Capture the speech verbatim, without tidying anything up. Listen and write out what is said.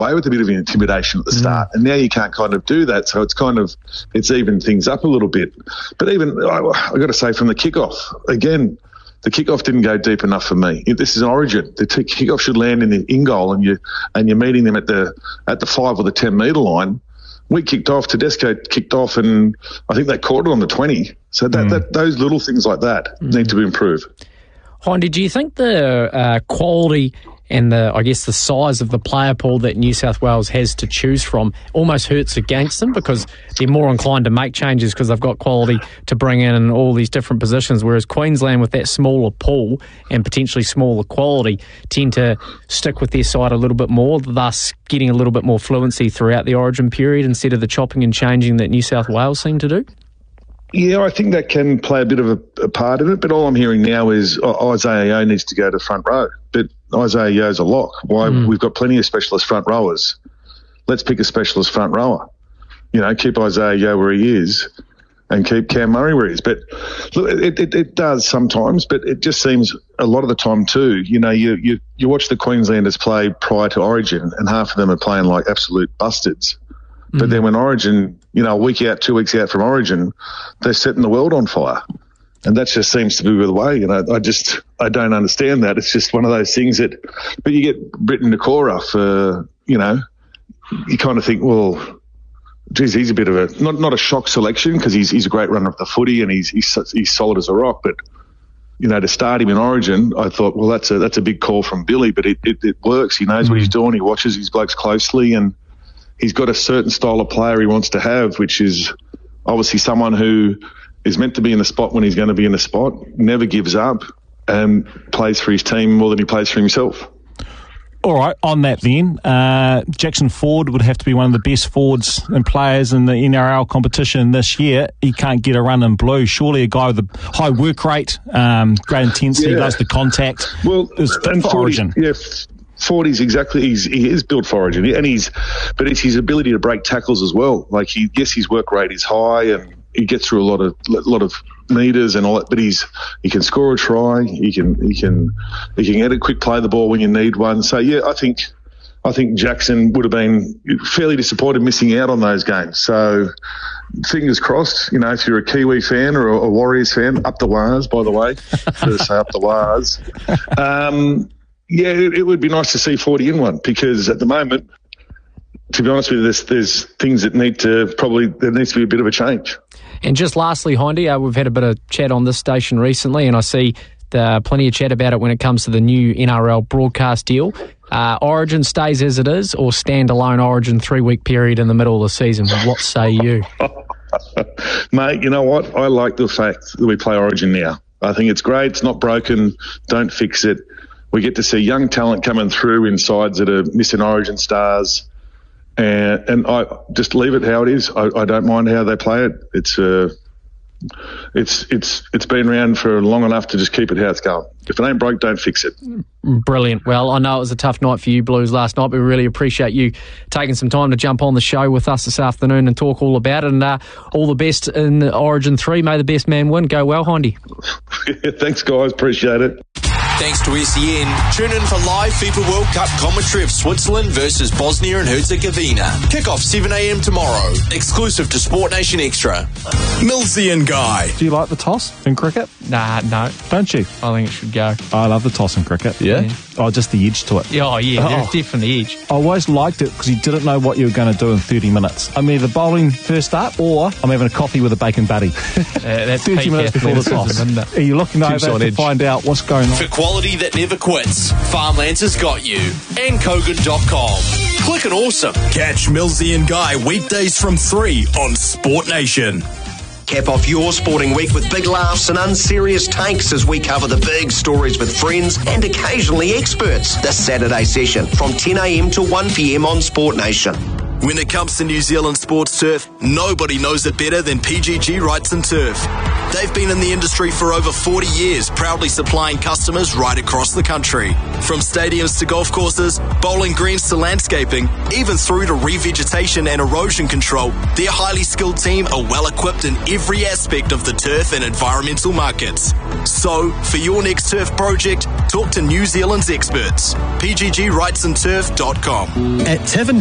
away with a bit of intimidation at the start, mm. and now you can't kind of do that. So it's kind of it's evened things up a little bit. But even I, I got to say, from the kickoff again, the kickoff didn't go deep enough for me. This is Origin. The t- kickoff should land in the in goal, and you and you're meeting them at the at the five or the ten metre line. We kicked off. Tedesco kicked off, and I think they caught it on the twenty. So that, mm. that those little things like that mm. need to be improved. Hindy, do you think the uh, quality and the, I guess, the size of the player pool that New South Wales has to choose from almost hurts against them because they're more inclined to make changes because they've got quality to bring in in all these different positions, whereas Queensland, with that smaller pool and potentially smaller quality, tend to stick with their side a little bit more, thus getting a little bit more fluency throughout the Origin period instead of the chopping and changing that New South Wales seem to do? Yeah, I think that can play a bit of a, a part in it, but all I'm hearing now is oh, Isaiah Yeo needs to go to front row. But Isaiah Yeo's a lock. Why? Mm. We've got plenty of specialist front rowers. Let's pick a specialist front rower. You know, keep Isaiah Yeo where he is and keep Cam Murray where he is. But look, it, it, it does sometimes, but it just seems a lot of the time too, you know, you, you, you watch the Queenslanders play prior to Origin and half of them are playing like absolute bustards. But then when Origin, you know, a week out, two weeks out from Origin, they're setting the world on fire. And that just seems to be the way, you know. I just, I don't understand that. It's just one of those things that, but you get Briton Nikora for, you know, you kind of think, well, geez, he's a bit of a, not not a shock selection because he's he's a great runner of the footy and he's, he's he's solid as a rock. But, you know, to start him in Origin, I thought, well, that's a that's a big call from Billy, but it, it, it works. He knows mm-hmm. what he's doing. He watches his blokes closely and he's got a certain style of player he wants to have, which is obviously someone who is meant to be in the spot when he's going to be in the spot, never gives up, and plays for his team more than he plays for himself. All right, on that then, uh, Jackson Ford would have to be one of the best forwards and players in the N R L competition this year. He can't get a run in blue. Surely a guy with a high work rate, um, great intensity, yeah. loves the contact. Well, is fit and for forty, Origin. Yeah, forty's exactly, he's, he is built for Origin, and he's, but it's his ability to break tackles as well. Like, he, yes, his work rate is high, and he gets through a lot of, a lot of meters and all that, but he's, he can score a try, he can, he can, he can get a quick play the ball when you need one. So yeah, I think, I think Jackson would have been fairly disappointed missing out on those games. So fingers crossed, you know, if you're a Kiwi fan or a, a Warriors fan, up the Wars, by the way, to say up the Wars. Um, Yeah, it, it would be nice to see forty in one because at the moment, to be honest with you, there's, there's things that need to probably, there needs to be a bit of a change. And just lastly, Hindy, uh, we've had a bit of chat on this station recently and I see the, plenty of chat about it when it comes to the new N R L broadcast deal. Uh, Origin stays as it is or standalone Origin three-week period in the middle of the season? What say you? Mate, you know what? I like the fact that we play Origin now. I think it's great. It's not broken. Don't fix it. We get to see young talent coming through in sides that are missing Origin stars, and and I just leave it how it is. I, I don't mind how they play it. It's uh, it's it's it's been around for long enough to just keep it how it's going. If it ain't broke, don't fix it. Brilliant. Well, I know it was a tough night for you Blues last night, but we really appreciate you taking some time to jump on the show with us this afternoon and talk all about it. And uh, all the best in Origin three. May the best man win. Go well, Hindy. Thanks, guys. Appreciate it. Thanks to S E N. Tune in for live FIFA World Cup commentary of Switzerland versus Bosnia and Herzegovina. Kick-off seven a.m. tomorrow. Exclusive to Sport Nation Extra. Millsy and Guy. Do you like the toss in cricket? Nah, no. Don't you? I think it should go. I love the toss in cricket. Yeah? yeah. Oh, just the edge to it. Oh, yeah, oh. there's definitely edge. I always liked it because you didn't know what you were going to do in thirty minutes. I'm either bowling first up or I'm having a coffee with a bacon buddy. uh, that's thirty minutes before the toss. Are you looking over to edge. find out what's going on? For quality that never quits, Farmlands has got you. And Kogan dot com. Click and awesome. Catch Millsy and Guy weekdays from three on Sport Nation. Cap off your sporting week with big laughs and unserious takes as we cover the big stories with friends and occasionally experts. This Saturday session from ten a.m. to one p.m. on Sport Nation. When it comes to New Zealand sports turf, nobody knows it better than P G G Rights and Turf. They've been in the industry for over forty years, proudly supplying customers right across the country. From stadiums to golf courses, bowling greens to landscaping, even through to revegetation and erosion control, their highly skilled team are well equipped in every aspect of the turf and environmental markets. So, for your next turf project, talk to New Zealand's experts. P G G rights and turf dot com. At Tavern